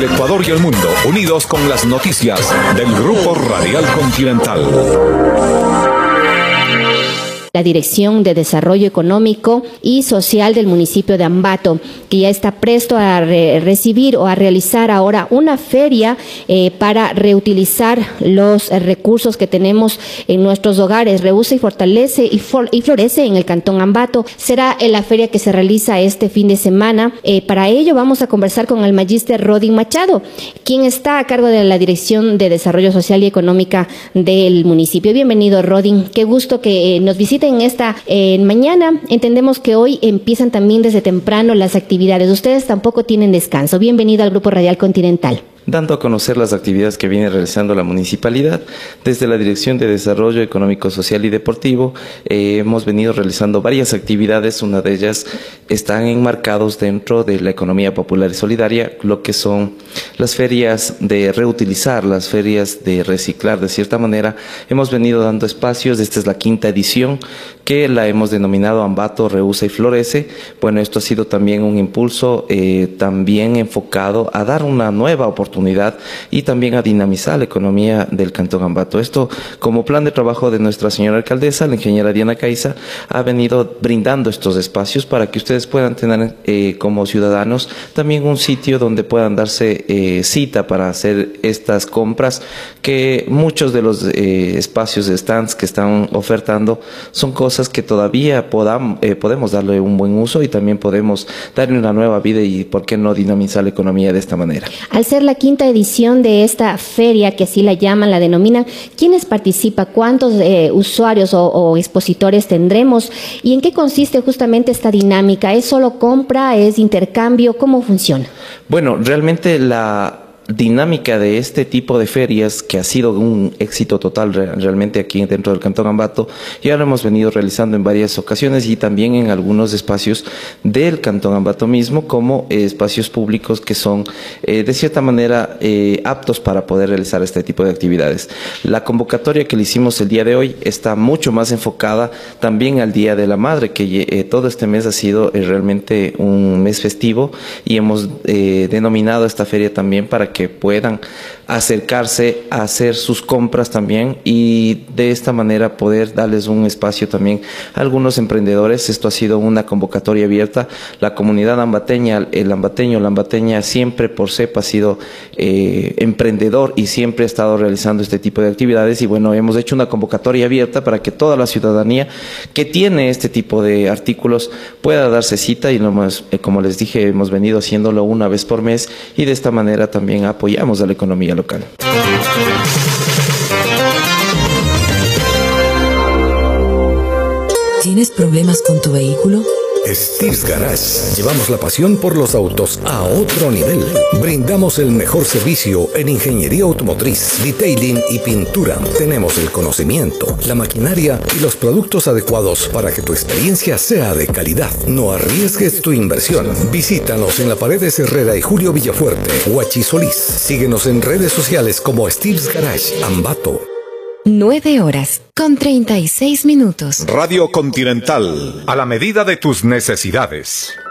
Ecuador y el mundo, unidos con las noticias del Grupo Radial Continental. La Dirección de Desarrollo Económico y Social del municipio de Ambato, que ya está presto a recibir o a realizar ahora una feria para reutilizar los recursos que tenemos en nuestros hogares. Rehúsa y fortalece y florece en el Cantón Ambato. Será la feria que se realiza este fin de semana. Para ello vamos a conversar con el magíster Rodin Machado, quien está a cargo de la Dirección de Desarrollo Social y Económica del municipio. Bienvenido, Rodin. Qué gusto que nos visite en esta mañana. Entendemos que hoy empiezan también desde temprano las actividades. Ustedes tampoco tienen descanso. Bienvenido al Grupo Radial Continental. Dando a conocer las actividades que viene realizando la municipalidad, desde la Dirección de Desarrollo Económico, Social y Deportivo, hemos venido realizando varias actividades. Una de ellas están enmarcados dentro de la economía popular y solidaria, lo que son las ferias de reutilizar, las ferias de reciclar. De cierta manera, hemos venido dando espacios. Esta es la 5ª edición, que la hemos denominado Ambato, Rehúsa y Florece. Bueno, esto ha sido también un impulso también enfocado a dar una nueva oportunidad y también a dinamizar la economía del Cantón Ambato. Esto, como plan de trabajo de nuestra señora alcaldesa, la ingeniera Diana Caiza, ha venido brindando estos espacios para que ustedes puedan tener como ciudadanos también un sitio donde puedan darse cita para hacer estas compras, que muchos de los espacios de stands que están ofertando son cosas que todavía podemos darle un buen uso y también podemos darle una nueva vida y, ¿por qué no, dinamizar la economía de esta manera? Al ser la 5ª edición de esta feria, que así la llaman, la denominan, ¿quiénes participan? ¿Cuántos usuarios o expositores tendremos? ¿Y en qué consiste justamente esta dinámica? ¿Es solo compra? ¿Es intercambio? ¿Cómo funciona? Bueno, realmente la dinámica de este tipo de ferias, que ha sido un éxito total realmente aquí dentro del Cantón Ambato, ya lo hemos venido realizando en varias ocasiones y también en algunos espacios del Cantón Ambato mismo, como espacios públicos que son de cierta manera aptos para poder realizar este tipo de actividades. La convocatoria que le hicimos el día de hoy está mucho más enfocada también al Día de la Madre, que todo este mes ha sido realmente un mes festivo, y hemos denominado esta feria también para que puedan acercarse a hacer sus compras también, y de esta manera poder darles un espacio también a algunos emprendedores. Esto ha sido una convocatoria abierta. La comunidad ambateña, el ambateño, la ambateña, siempre por cepa ha sido emprendedor y siempre ha estado realizando este tipo de actividades, y bueno, hemos hecho una convocatoria abierta para que toda la ciudadanía que tiene este tipo de artículos pueda darse cita, y como les dije, hemos venido haciéndolo una vez por mes, y de esta manera también apoyamos a la economía local. ¿Tienes problemas con tu vehículo? Steels Garage. Llevamos la pasión por los autos a otro nivel. Brindamos el mejor servicio en ingeniería automotriz, detailing y pintura. Tenemos el conocimiento, la maquinaria y los productos adecuados para que tu experiencia sea de calidad. No arriesgues tu inversión. Visítanos en la Paredes Herrera y Julio Villafuerte, Huachi Solís. Síguenos en redes sociales como Steels Garage Ambato. 9:36. Radio Continental, a la medida de tus necesidades.